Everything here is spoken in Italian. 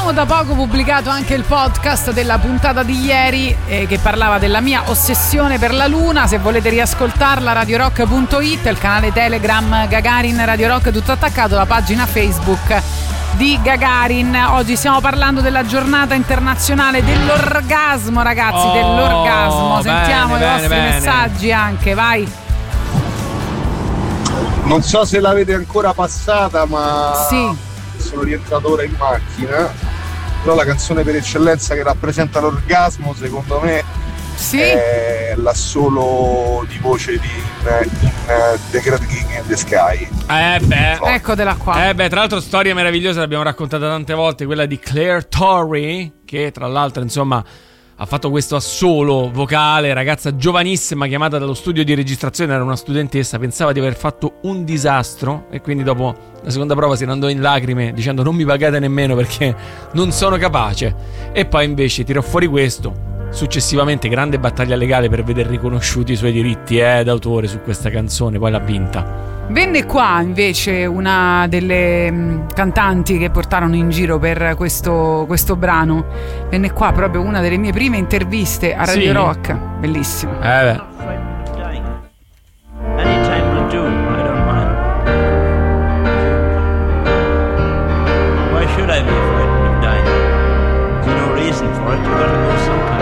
Abbiamo da poco pubblicato anche il podcast della puntata di ieri che parlava della mia ossessione per la Luna. Se volete riascoltarla, radiorock.it, il canale Telegram Gagarin Radio Rock tutto attaccato, la pagina Facebook di Gagarin. Oggi stiamo parlando della giornata internazionale dell'orgasmo, ragazzi, dell'orgasmo. Sentiamo i vostri messaggi anche, vai. Non so se l'avete ancora passata, ma sì, sono rientrato ora in macchina, però la canzone per eccellenza che rappresenta l'orgasmo secondo me è l'assolo di voce di The Great King in the Sky. Eccotela qua. Tra l'altro storia meravigliosa, l'abbiamo raccontata tante volte, quella di Claire Torrey, che tra l'altro insomma ha fatto questo assolo vocale, ragazza giovanissima chiamata dallo studio di registrazione, era una studentessa, pensava di aver fatto un disastro e quindi dopo la seconda prova se ne andò in lacrime dicendo non mi pagate nemmeno perché non sono capace, e poi invece tirò fuori questo. Successivamente grande battaglia legale per vedere riconosciuti i suoi diritti d'autore su questa canzone, poi l'ha vinta. Venne qua invece una delle cantanti che portarono in giro per questo brano. Venne qua proprio una delle mie prime interviste a Radio Rock. Bellissimo.